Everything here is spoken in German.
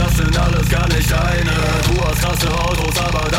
das sind alles gar nicht deine. Du hast krasse Autos, aber